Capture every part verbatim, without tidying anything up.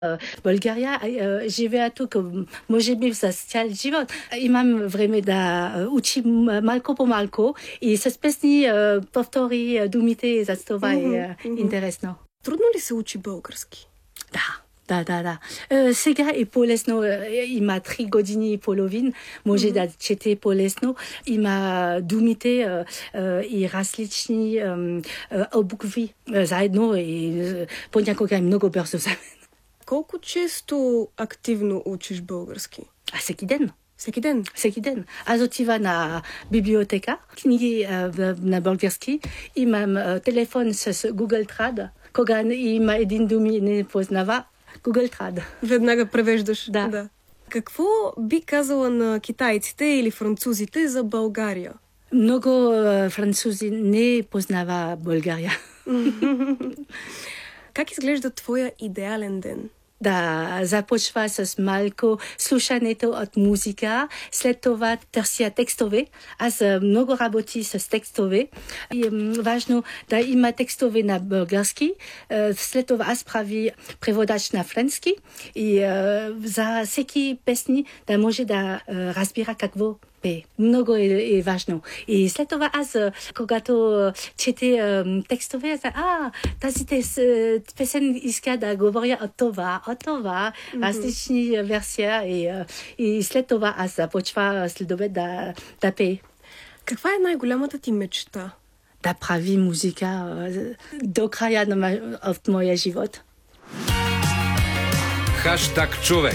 България, живея тук, може би за цял живот. Имам време да учим малко по малко и с песни повтори думите, за това mm-hmm. е интересно. Трудно ли се учи български? Да. Да, да, да. Е, сега е по-лесно. Има три години и половин. Може mm-hmm. да чете по-лесно. Има думите е, е, и различни е, е, букви е, заедно и понякога е много бързо за мен. Колко често активно учиш български? А всеки ден. Всеки ден? Всеки ден. Аз отива на библиотека, книги е, на български. Имам е, телефон с Google Trad. Кога има един думи не познава, Google Trad. Веднага превеждаш. Да. да. Какво би казала на китайците или французите за България? Много uh, французи не познава България. Как изглежда твоя идеален ден? Да, започва с малко слушането от музика, след това търся текстове. Аз много работи с текстове. И е важно да има текстове на български. След това аз прави преводач на френски. И за всеки песни да може да разбира какво пее. Много е, е важно. И след това аз, когато чете текстове, а, тази песен иска да говоря от това, от това, mm-hmm. различни версии. И, и след това аз започва следобед да, да пее. Каква е най-голямата ти мечта? Да прави музика до края на от моя живот. Хаштаг човек.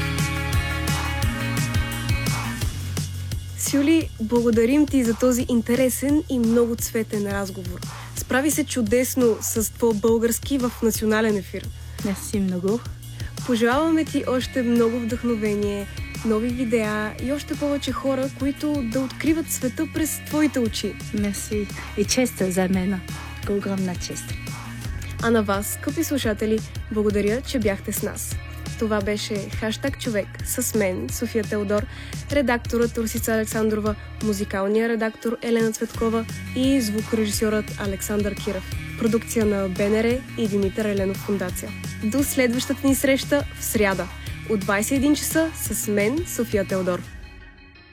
Сюли, благодарим ти за този интересен и много цветен разговор. Справи се чудесно с твой български в национален ефир. Мерси много. Пожелаваме ти още много вдъхновение, нови видеа и още повече хора, които да откриват света през твоите очи. Мерси. И чест за мен. Огромна чест. А на вас, скъпи слушатели, благодаря, че бяхте с нас. Това беше Хаштаг човек с мен, София Теодор, редакторът Русица Александрова, музикалният редактор Елена Цветкова и звукорежисьорът Александър Киров. Продукция на БНР и Димитър Еленов фундация. До следващата ни среща в сряда от двайсет и един часа с мен, София Теодор.